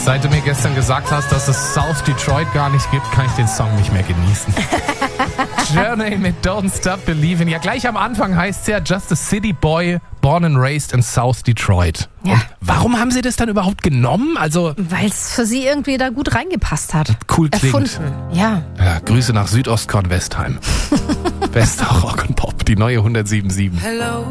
Seit du mir gestern gesagt hast, dass es South Detroit gar nicht gibt, kann ich den Song nicht mehr genießen. Journey mit Don't Stop Believin'. Ja, gleich am Anfang heißt es ja Just a City Boy, born and raised in South Detroit. Ja. Und warum haben sie das dann überhaupt genommen? Also Weil es für sie irgendwie da gut reingepasst hat. cool klingt. Erfunden. Ja. Ja, Grüße nach Südostkorn-Westheim. Bester Rock und Pop, die neue 107.7.